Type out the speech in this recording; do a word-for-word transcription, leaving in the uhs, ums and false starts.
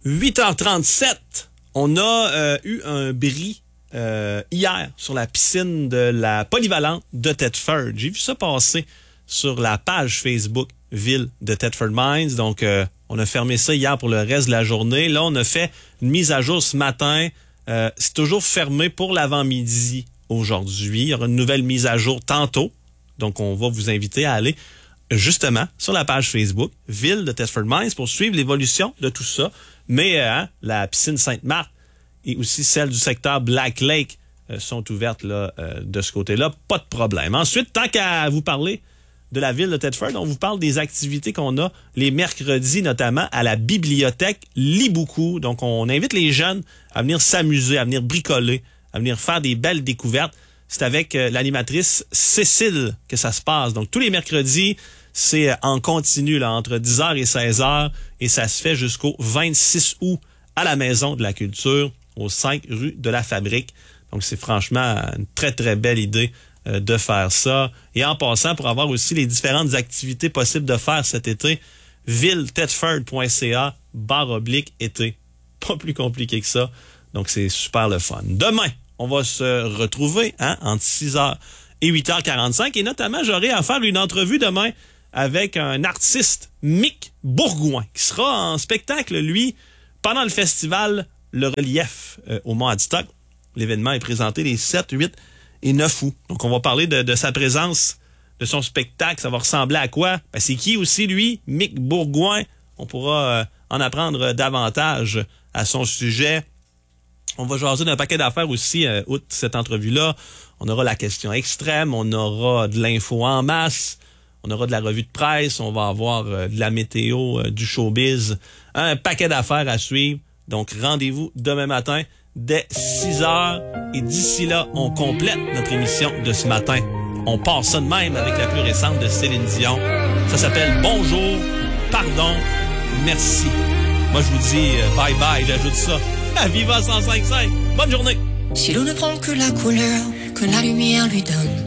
huit heures trente-sept, on a euh, eu un bris euh, hier sur la piscine de la polyvalente de Thetford. J'ai vu ça passer sur la page Facebook Ville de Thetford Mines. Donc, euh, on a fermé ça hier pour le reste de la journée. Là, on a fait une mise à jour ce matin. Euh, c'est toujours fermé pour l'avant-midi aujourd'hui. Il y aura une nouvelle mise à jour tantôt. Donc, on va vous inviter à aller justement sur la page Facebook Ville de Thetford Mines pour suivre l'évolution de tout ça. Mais euh, hein, la piscine Sainte-Marthe et aussi celle du secteur Black Lake euh, sont ouvertes là, euh, de ce côté-là. Pas de problème. Ensuite, tant qu'à vous parler de la ville de Thetford, on vous parle des activités qu'on a les mercredis, notamment à la bibliothèque Lis beaucoup. Donc, on invite les jeunes à venir s'amuser, à venir bricoler, à venir faire des belles découvertes. C'est avec euh, l'animatrice Cécile que ça se passe. Donc, tous les mercredis, c'est euh, en continu, là, entre dix heures et seize heures, et ça se fait jusqu'au vingt-six août à la Maison de la Culture, au cinq rue de la Fabrique. Donc, c'est franchement une très, très belle idée euh, de faire ça. Et en passant, pour avoir aussi les différentes activités possibles de faire cet été, ville thetford point c a barre oblique été. Pas plus compliqué que ça. Donc, c'est super le fun. Demain, on va se retrouver hein, entre six heures et huit heures quarante-cinq. Et notamment, j'aurai à faire une entrevue demain avec un artiste, Mick Bourgouin, qui sera en spectacle, lui, pendant le festival Le Relief euh, au Mont-Adstock. L'événement est présenté les sept, huit et neuf août. Donc, on va parler de, de sa présence, de son spectacle. Ça va ressembler à quoi? Ben, c'est qui aussi, lui? Mick Bourgouin. On pourra euh, en apprendre davantage à son sujet. On va jaser d'un paquet d'affaires aussi, euh, outre cette entrevue-là. On aura la question extrême, on aura de l'info en masse, on aura de la revue de presse, on va avoir euh, de la météo, euh, du showbiz, un paquet d'affaires à suivre. Donc, rendez-vous demain matin dès six heures. Et d'ici là, on complète notre émission de ce matin. On part ça de même avec la plus récente de Céline Dion. Ça s'appelle Bonjour, Pardon, Merci. Moi, je vous dis euh, bye bye, j'ajoute ça. À Viva cent cinq virgule cinq. Bonne journée. Si l'eau ne prend que la couleur que la lumière lui donne,